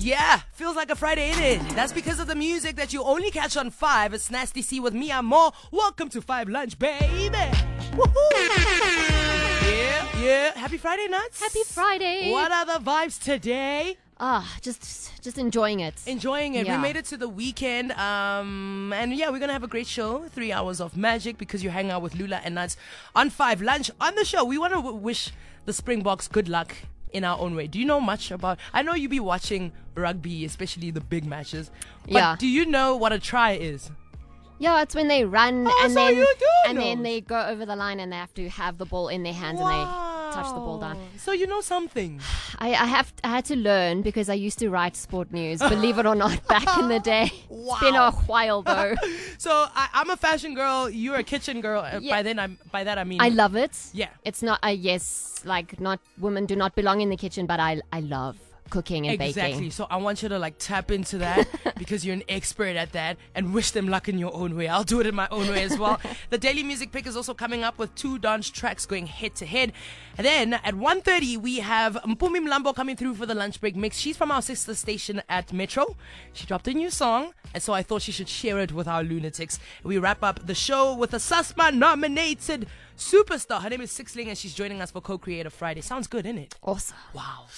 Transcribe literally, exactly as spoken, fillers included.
Yeah, feels like a Friday, innit? That's because of the music that you only catch on five. It's Nasty C with Mia Moore. Welcome to five Lunch, baby. Woohoo! Yeah, yeah. Happy Friday, Nuts. Happy Friday. What are the vibes today? Ah, just just enjoying it. Enjoying it. Yeah. We made it to the weekend. Um, and yeah, we're going to have a great show. Three hours of magic because you hang out with Lula and Nuts on five Lunch. On the show, we want to w- wish the Springboks good luck in our own way. Do you know much about... I know you be watching rugby, especially the big matches. But Yeah. do you know what a try is? Yeah, it's when they run Oh, and so then you do and know. then they go over the line and they have to have the ball in their hands and they touch the ball down. So you know something. I, I have I had to learn because I used to write sport news, believe it or not, back in the day. It's been a while though. So I, I'm a fashion girl. You're a kitchen girl. Uh, Yeah. By then, I'm by that I mean I love it. Yeah. It's not a yes, like not women do not belong in the kitchen, but I I love cooking and Exactly. baking. So I want you to like tap into that because you're an expert at that and wish them luck in your own way. I'll do it in my own way as well. The Daily Music Pick is also coming up with two dance tracks going head to head. And then at one thirty, we have Mpumi Mlambo coming through for the lunch break mix. She's from our sister station at Metro. She dropped a new song, and so I thought she should share it with our lunatics. We wrap up the show with a SASMA nominated superstar. Her name is Sixling, and she's joining us for Co-Creator Friday. Sounds good, innit? Awesome. Wow.